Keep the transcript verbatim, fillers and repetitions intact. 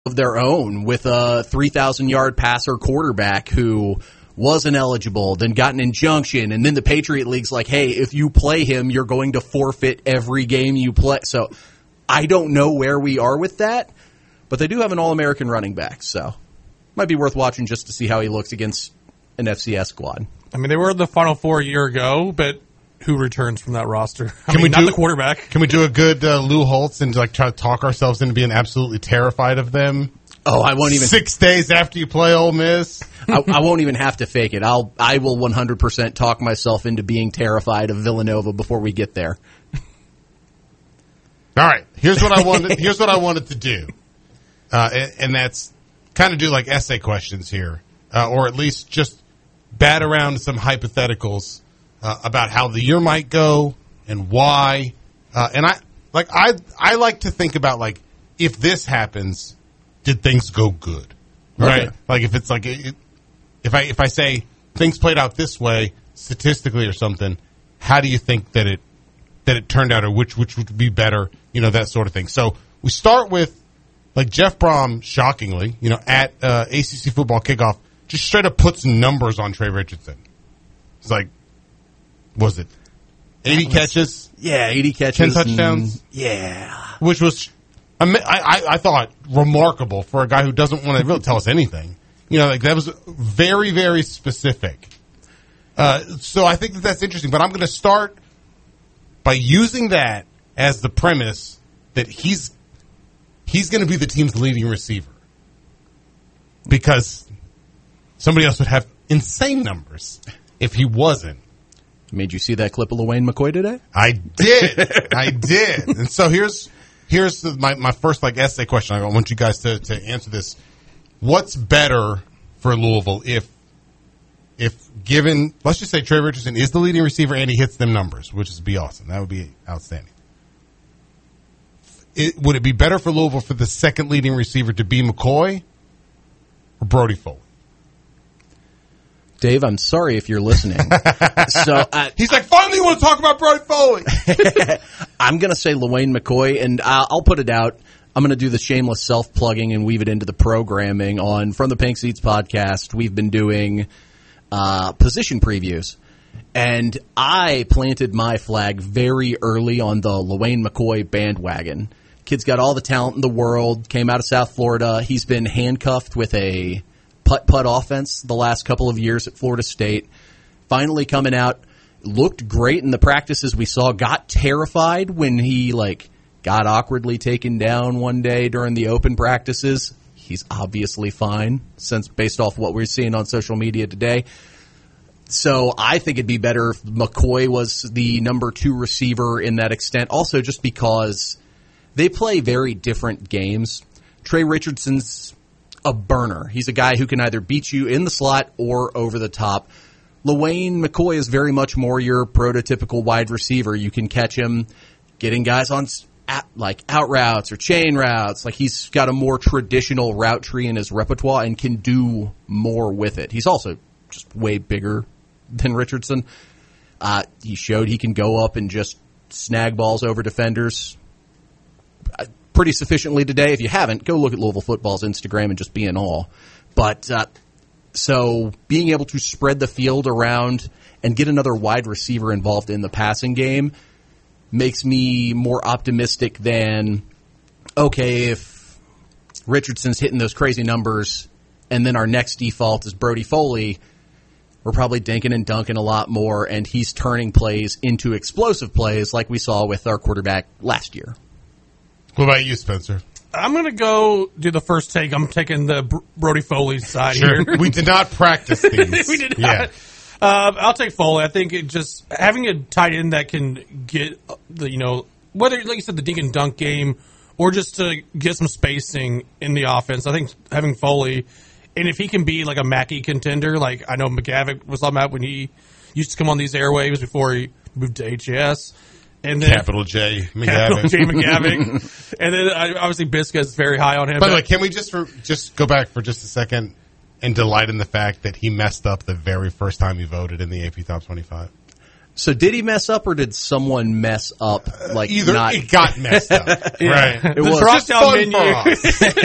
of their own with a three thousand yard passer quarterback who wasn't eligible, then got an injunction, and then the Patriot League's like, hey, if you play him, you're going to forfeit every game you play. So I don't know where we are with that, but they do have an All-American running back, so might be worth watching just to see how he looks against an F C S squad. I mean, they were in the Final Four a year ago, but who returns from that roster? I can mean, we not do, the quarterback. Can we do a good uh, Lou Holtz and like try to talk ourselves into being absolutely terrified of them? Oh, I won't even. Six days after you play Ole Miss. I, I won't even have to fake it. I'll. I will one hundred percent talk myself into being terrified of Villanova before we get there. All right. Here's what I wanted. Here's what I wanted to do, uh, and, and that's kind of do like essay questions here, uh, or at least just bat around some hypotheticals uh, about how the year might go and why. Uh, and I like I I like to think about like if this happens. Did things go good? Right? Okay. Like if it's like it, if I if I say things played out this way statistically or something, how do you think that it that it turned out, or which which would be better? You know, that sort of thing. So we start with like Jeff Brom, shockingly, you know, at uh, A C C football kickoff, just straight up puts numbers on Trey Richardson. It's like, was it eighty was, catches? Yeah, eighty catches, ten touchdowns. And, yeah, which was. I, I, I thought remarkable for a guy who doesn't want to really tell us anything. You know, like that was very, very specific. Uh, so I think that that's interesting. But I'm going to start by using that as the premise that he's he's going to be the team's leading receiver because somebody else would have insane numbers if he wasn't. Made you see that clip of LaWayne McCoy today? I did. I did. And so here's. Here's the, my, my first like essay question. I want you guys to, to answer this. What's better for Louisville if if given, let's just say Trey Richardson is the leading receiver and he hits them numbers, which would be awesome. That would be outstanding. It, would it be better for Louisville for the second leading receiver to be McCoy or Brody Foley? Dave, I'm sorry if you're listening. so uh, He's like, finally you want to talk about Brody Foley. I'm going to say LaWayne McCoy, and I'll, I'll put it out. I'm going to do the shameless self-plugging and weave it into the programming on From the Pink Seats podcast. We've been doing uh, position previews, and I planted my flag very early on the LaWayne McCoy bandwagon. Kid's got all the talent in the world, came out of South Florida. He's been handcuffed with a putt-putt offense the last couple of years at Florida State. Finally coming out, looked great in the practices we saw, got terrified when he like got awkwardly taken down one day during the open practices. He's obviously fine, since based off what we're seeing on social media today. So I think it'd be better if McCoy was the number two receiver in that extent. Also just because they play very different games. Trey Richardson's a burner. He's a guy who can either beat you in the slot or over the top. LaWayne McCoy is very much more your prototypical wide receiver. You can catch him getting guys on like out routes or chain routes. Like he's got a more traditional route tree in his repertoire and can do more with it. He's also just way bigger than Richardson. Uh, he showed he can go up and just snag balls over defenders pretty sufficiently today. If you haven't, go look at Louisville Football's Instagram and just be in awe. But uh, so being able to spread the field around and get another wide receiver involved in the passing game makes me more optimistic than, okay, if Richardson's hitting those crazy numbers and then our next default is Brody Foley, we're probably dinking and dunking a lot more, and he's turning plays into explosive plays like we saw with our quarterback last year. What about you, Spencer? I'm going to go do the first take. I'm taking the Br- Brody Foley side sure. here. We did not practice these. we did not. Yeah. Uh, I'll take Foley. I think it just having a tight end that can get the, you know, whether, like you said, the dink and dunk game or just to get some spacing in the offense. I think having Foley, and if he can be like a Mackey contender, like I know McGavick was talking about when he used to come on these airwaves before he moved to H A S. And then, Capital J McGavick. Capital J McGavick. And then uh, obviously Bisca is very high on him. By the way, can we just for, just go back for just a second and delight in the fact that he messed up the very first time he voted in the A P Top twenty-five? So did he mess up, or did someone mess up? Like Either not... it got messed up, yeah. right? It the was drop just fun menu. for us.